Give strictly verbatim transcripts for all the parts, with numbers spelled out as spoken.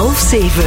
half zeven.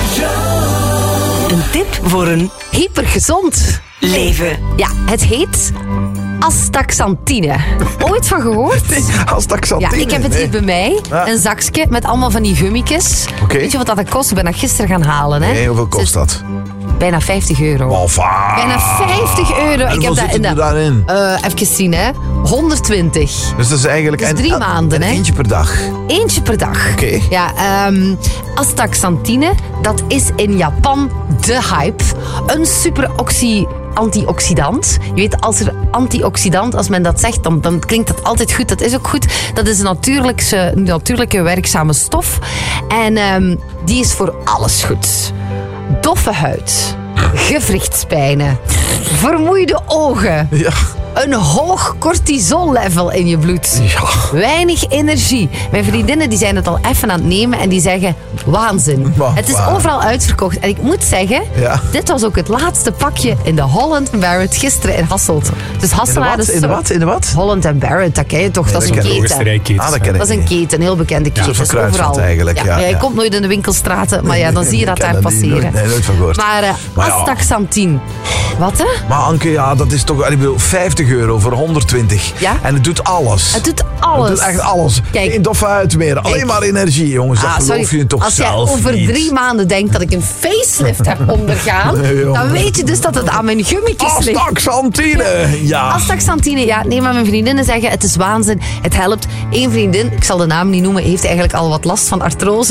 Een tip voor een hypergezond leven. Ja, het heet astaxantine. Ooit van gehoord? Nee, astaxantine. Ja, ik heb het hier nee. bij mij. Ja. Een zakje met allemaal van die gummietjes. Oké. Weet je wat dat kost? Ik ben dat gisteren gaan halen. Hè? Nee, hoeveel kost dat? Bijna vijftig euro. Alva. Bijna vijftig euro. En Ik hoeveel heb dat zit in er de... daarin? Uh, even zien, hè. honderdtwintig. Dus dat is eigenlijk... Dat is en- drie en- maanden, en hè? eentje per dag. Eentje per dag. Oké. Ja, um, astaxantine, dat is in Japan de hype. Een super oxy... antioxidant. Je weet, als er antioxidant, als men dat zegt, dan, dan klinkt dat altijd goed. Dat is ook goed. Dat is een natuurlijke, natuurlijke werkzame stof. En um, die is voor alles goed. Doffe huid. Gewrichtspijnen. Vermoeide ogen. Ja. Een hoog cortisol-level in je bloed. Ja. Weinig energie. Mijn vriendinnen die zijn het al even aan het nemen en die zeggen waanzin. Maar het is waar. overal uitverkocht. En ik moet zeggen, Ja. dit was ook het laatste pakje in de Holland Barrett gisteren in Hasselt. Dus In de Hasselaar wat? is In de zo- wat? In de wat? Holland en Barrett, dat ken je toch? dat is dat een ken ik. keten. Logisterijketen. Ah, dat ken ik Dat is een niet. keten, een heel bekende keten. Zo van Dat is Kruidvat overal. eigenlijk, ja, je ja. komt nooit in de winkelstraten, maar ja, dan zie je dat Ik ken daar dat niet, passeren. nooit- nee, nooit van gehoord. Maar, uh, Maar ja. astaxantine. Wat hè? Maar Anke, ja, dat is toch... Ik bedoel, vijftig euro voor honderdtwintig. Ja? En het doet alles. Het doet alles. Het doet echt alles. Kijk. Geen doffe huid meer. Alleen maar energie, jongens. Dat Ah, geloof sorry. je toch Als jij zelf over niet. drie maanden denkt dat ik een facelift heb ondergaan, Nee, jongen. dan weet je dus dat het aan mijn gummetjes ligt. Astaxantine. Ja. Astaxantine, ja, nee, maar mijn vriendinnen zeggen het is waanzin, het helpt. Eén vriendin, ik zal de naam niet noemen, heeft eigenlijk al wat last van artrose.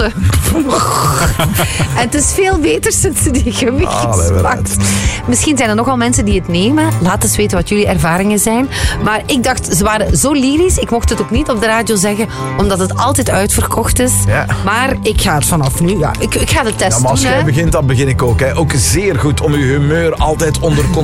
En het is veel beter sinds ze die gummetjes Ah, nee, pakt. Misschien zijn er nogal mensen die het nemen. Laat eens weten wat jullie ervaringen zijn. Maar ik dacht, ze waren zo lyrisch. Ik mocht het ook niet op de radio zeggen, omdat het altijd uitverkocht is. Ja. Maar ik ga het vanaf nu, ja, ik, ik ga de test Ja, maar als doen. jij Hè. begint, dan begin ik ook. Hè. Ook zeer goed om je humeur altijd onder controle